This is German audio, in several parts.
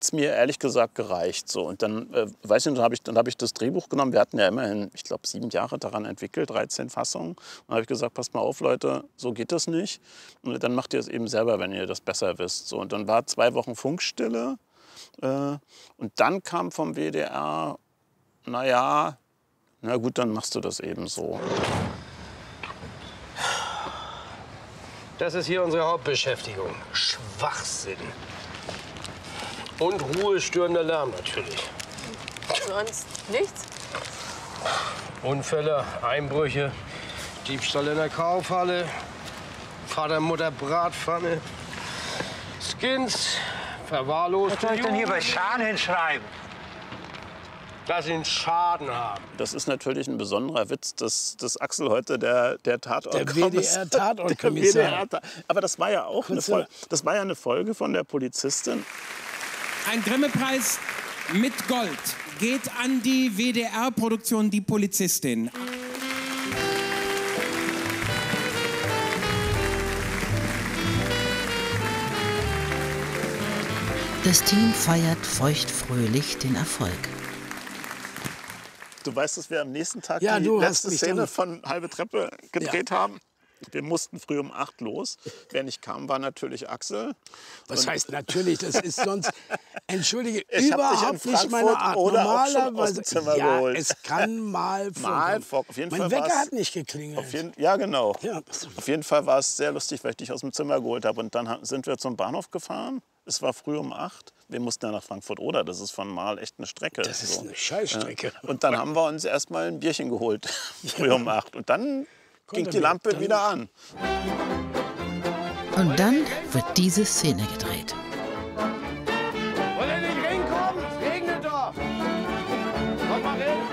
es mir ehrlich gesagt gereicht. So. Und dann, weiß ich, dann hab ich das Drehbuch genommen. Wir hatten ja immerhin, ich glaube, 7 Jahre daran entwickelt, 13 Fassungen. Und dann habe ich gesagt, passt mal auf, Leute, so geht das nicht. Und dann macht ihr es eben selber, wenn ihr das besser wisst. So. Und dann war 2 Wochen Funkstille. Und dann kam vom WDR, naja, na gut, dann machst du das eben so. Das ist hier unsere Hauptbeschäftigung. Schwachsinn. Und ruhestörender Lärm natürlich. Sonst nichts? Unfälle, Einbrüche, Diebstahl in der Kaufhalle, Vater, Mutter, Bratpfanne, Skins, verwahrloste Was soll ich denn hier bei Jugend, Schaden hinschreiben? dass sie einen Schaden haben. Das ist natürlich ein besonderer Witz, dass Axel heute der Tatortkommissar. Der WDR-Tatortkommissar. Aber das war ja auch eine Folge von der Polizistin. Ein Grimme-Preis mit Gold geht an die WDR-Produktion Die Polizistin. Das Team feiert feuchtfröhlich den Erfolg. Du weißt, dass wir am nächsten Tag Ja, die du letzte hast mich Szene dann- von Halbe Treppe gedreht haben. Wir mussten früh um 8 los. Wer nicht kam, war natürlich Axel. Was heißt natürlich? Das ist sonst, entschuldige, Ich hab dich in überhaupt nicht meine Frankfurt Art. oder auch schon aus Normalerweise, dem Zimmer ja, geholt. es kann mal vorkommen. Auf jeden Fall Mein Wecker war's- hat nicht geklingelt. Ja, genau. Ja. Auf jeden Fall war es sehr lustig, weil ich dich aus dem Zimmer geholt habe. Und dann sind wir zum Bahnhof gefahren. Es war früh um 8. Wir mussten ja nach Frankfurt-Oder. Das ist von Mal echt eine Strecke. Das ist eine Scheißstrecke. Ja. Und dann haben wir uns erst mal ein Bierchen geholt. Früh um 8. Und dann ging die Lampe wieder an. Und dann wird diese Szene gedreht. Wollt ihr nicht reinkommen? Es regnet doch. Kommt mal rein.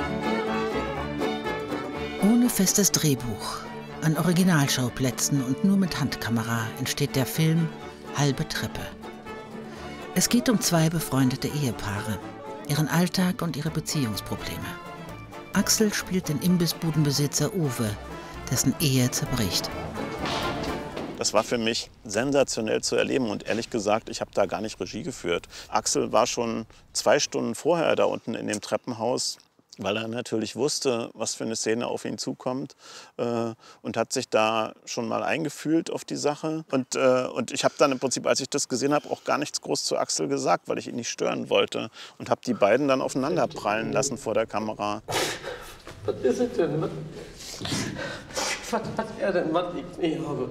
Ohne festes Drehbuch, an Originalschauplätzen und nur mit Handkamera entsteht der Film Halbe Treppe. Es geht um 2 befreundete Ehepaare, ihren Alltag und ihre Beziehungsprobleme. Axel spielt den Imbissbudenbesitzer Uwe, dessen Ehe zerbricht. Das war für mich sensationell zu erleben. Und ehrlich gesagt, ich habe da gar nicht Regie geführt. Axel war schon 2 Stunden vorher da unten in dem Treppenhaus, weil er natürlich wusste, was für eine Szene auf ihn zukommt. Und hat sich da schon mal eingefühlt auf die Sache. Und ich habe dann im Prinzip, als ich das gesehen habe, auch gar nichts groß zu Axel gesagt, weil ich ihn nicht stören wollte. Und habe die beiden dann aufeinander prallen lassen vor der Kamera. Was ist es denn? Was hat er denn, was ich nicht habe?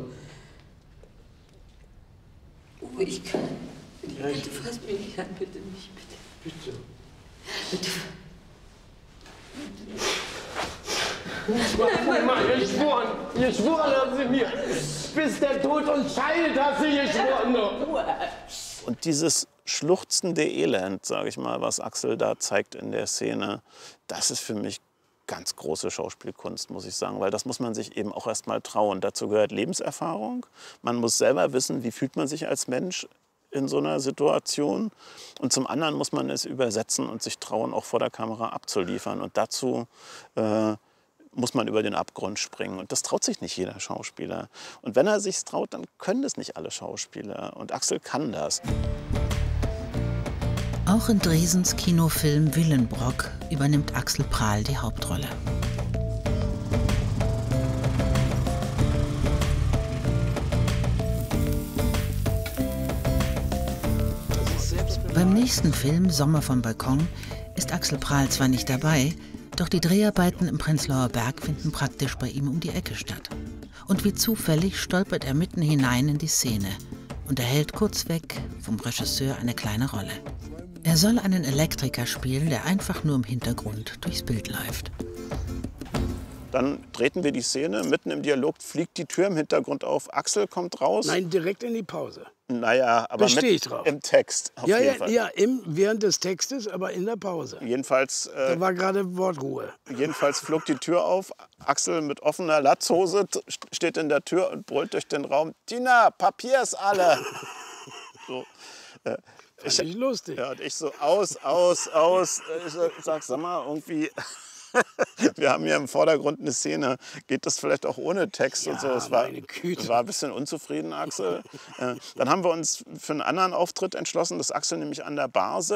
Oh, ich kann. Bitte fass mich nicht an, bitte nicht, bitte. Bitte. Bitte. Geschworen haben Sie mir. Bis der Tod uns scheidet, hat sie geschworen. Und dieses schluchzende Elend, sage ich mal, was Axel da zeigt in der Szene, das ist für mich ganz große Schauspielkunst, muss ich sagen. Weil das muss man sich eben auch erst mal trauen. Dazu gehört Lebenserfahrung. Man muss selber wissen, wie fühlt man sich als Mensch in so einer Situation. Und zum anderen muss man es übersetzen und sich trauen, auch vor der Kamera abzuliefern. Und dazu muss man über den Abgrund springen. Und das traut sich nicht jeder Schauspieler. Und wenn er sich traut, dann können das nicht alle Schauspieler. Und Axel kann das. Auch in Dresens Kinofilm Willenbrock übernimmt Axel Prahl die Hauptrolle. Beim nächsten Film Sommer vom Balkon ist Axel Prahl zwar nicht dabei, doch die Dreharbeiten im Prenzlauer Berg finden praktisch bei ihm um die Ecke statt. Und wie zufällig stolpert er mitten hinein in die Szene und erhält kurzweg vom Regisseur eine kleine Rolle. Er soll einen Elektriker spielen, der einfach nur im Hintergrund durchs Bild läuft. Dann drehten wir die Szene, mitten im Dialog fliegt die Tür im Hintergrund auf, Axel kommt raus. Nein, direkt in die Pause. Naja, aber Da stehe ich drauf. im Text auf Ja, jeden ja, Fall. ja, während des Textes, aber in der Pause. Jedenfalls, Da war gerade Wortruhe. jedenfalls flog die Tür auf. Axel mit offener Latzhose steht in der Tür und brüllt durch den Raum: Tina, Papier ist alle. So, Fand ich lustig. ja, und ich so, aus. Ich sag, sag mal, irgendwie Wir haben hier im Vordergrund eine Szene. Geht das vielleicht auch ohne Text und so? Es war ein bisschen unzufrieden, Axel. Dann haben wir uns für einen anderen Auftritt entschlossen, dass Axel nämlich an der Bar sitzt.